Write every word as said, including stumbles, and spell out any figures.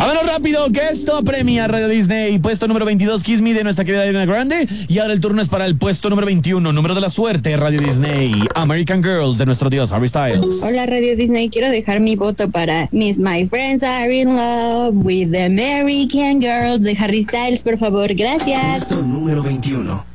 Vámonos rápido, que esto premia Radio Disney. Puesto número veintidós, Kiss Me de nuestra querida Ariana Grande. Y ahora el turno es para el puesto número veintiuno, número de la suerte, Radio Disney. American Girls de nuestro dios Harry Styles. Hola Radio Disney, quiero dejar mi voto para Miss My Friends Are in Love with the American Girls de Harry Styles, por favor, gracias. Puesto número veintiuno.